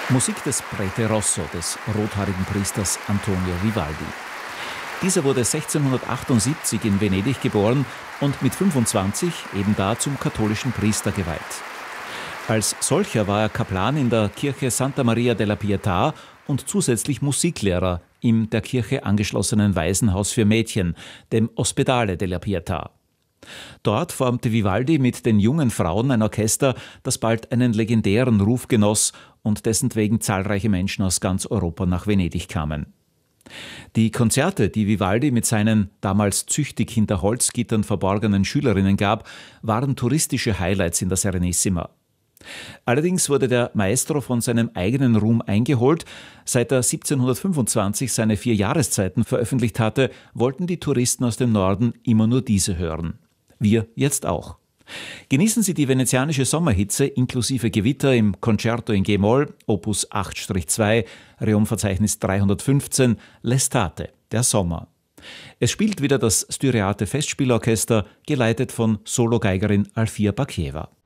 Musik des Prete Rosso, des rothaarigen Priesters Antonio Vivaldi. Dieser wurde 1678 in Venedig geboren und mit 25 eben da zum katholischen Priester geweiht. Als solcher war er Kaplan in der Kirche Santa Maria della Pietà und zusätzlich Musiklehrer im der Kirche angeschlossenen Waisenhaus für Mädchen, dem Ospedale della Pietà. Dort formte Vivaldi mit den jungen Frauen ein Orchester, das bald einen legendären Ruf genoss und dessen wegen zahlreiche Menschen aus ganz Europa nach Venedig kamen. Die Konzerte, die Vivaldi mit seinen damals züchtig hinter Holzgittern verborgenen Schülerinnen gab, waren touristische Highlights in der Serenissima. Allerdings wurde der Maestro von seinem eigenen Ruhm eingeholt. Seit er 1725 seine 4 Jahreszeiten veröffentlicht hatte, wollten die Touristen aus dem Norden immer nur diese hören. Wir jetzt auch. Genießen Sie die venezianische Sommerhitze inklusive Gewitter im Concerto in G-Moll, Opus 8-2, Reumverzeichnis 315, L'estate, der Sommer. Es spielt wieder das Styriate Festspielorchester, geleitet von Sologeigerin Alfia Bakieva.